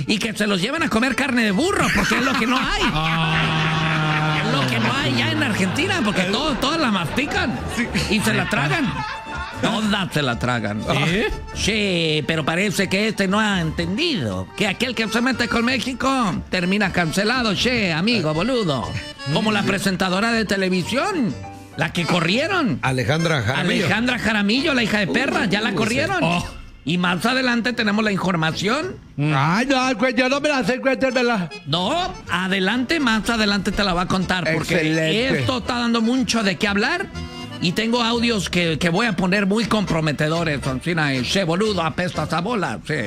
y que se los lleven a comer carne de burro, porque es lo que no hay. Es lo que no hay ya en Argentina, porque todas la mastican y se la tragan. Todas se la tragan. Sí, pero parece que no ha entendido que aquel que se mete con México termina cancelado, amigo, boludo. Como la presentadora de televisión, la que corrieron. Alejandra Jaramillo, la hija de perra, ya la corrieron. Y más adelante tenemos la información. Ay, no, yo no me la sé, cuéntemela. No, más adelante te la va a contar. Porque Excelente. esto está dando mucho de qué hablar. Y tengo audios que voy a poner muy comprometedores. Boludo, apestas a bola. Sí.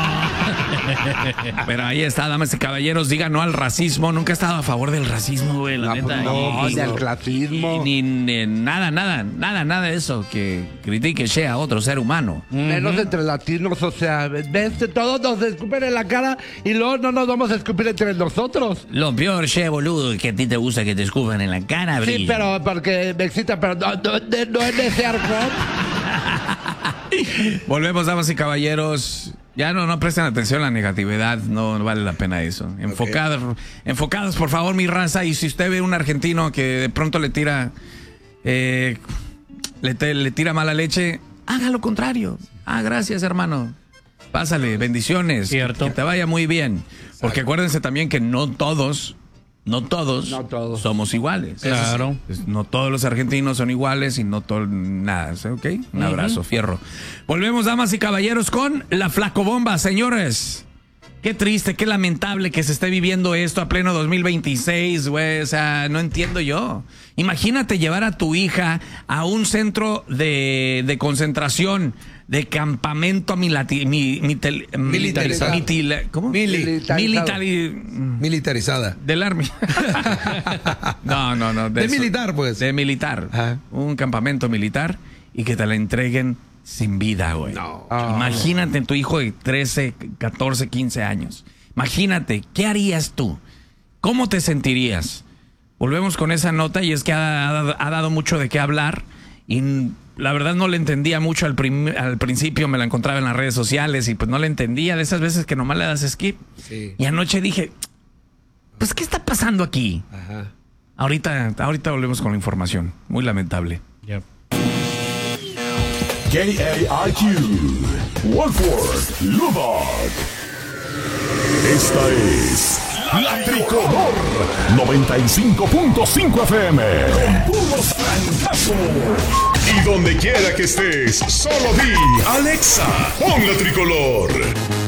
Pero ahí está, damas y caballeros, digan no al racismo. Nunca he estado a favor del racismo, güey, la neta. No, del clasismo. Ni nada de eso que critique a otro ser humano. Menos entre latinos, o sea, ves, todos nos escupen en la cara y luego no nos vamos a escupir entre nosotros. Lo peor, boludo, es que a ti te gusta que te escupan en la cara, Sí, pero porque me excita, pero no es ese arcón. Volvemos, damas y caballeros. Ya no presten atención a la negatividad, no vale la pena eso. Enfocados, por favor, mi raza. Y si usted ve un argentino que de pronto le tira le tira mala leche, haga lo contrario. Gracias, hermano. Pásale, bendiciones. Cierto. Que te vaya muy bien. Porque acuérdense también que no todos somos iguales. Claro. No todos los argentinos son iguales y no todo nada, ¿ok? Un abrazo, fierro. Volvemos, damas y caballeros, con la flacobomba, señores. Qué triste, qué lamentable que se esté viviendo esto a pleno 2026, güey. O sea, no entiendo yo. Imagínate llevar a tu hija a un centro de concentración, de campamento militarizado. ¿Cómo? Militarizada. Del Army. No. De militar, pues. De militar. Ajá. Un campamento militar y que te la entreguen sin vida, güey. No. Imagínate tu hijo de 13, 14, 15 años. Imagínate, ¿qué harías tú? ¿Cómo te sentirías? Volvemos con esa nota y es que ha dado mucho de qué hablar y la verdad no le entendía mucho al principio, me la encontraba en las redes sociales y pues no le entendía, de esas veces que nomás le das skip. Sí. Y anoche dije, pues ¿qué está pasando aquí? Ajá. Ahorita volvemos con la información. Muy lamentable. Yep. KAIQ, Wolford, Lubbock. Esta es La Tricolor 95.5 FM. Con puros francazos. Y donde quiera que estés, solo di Alexa, pon La Tricolor.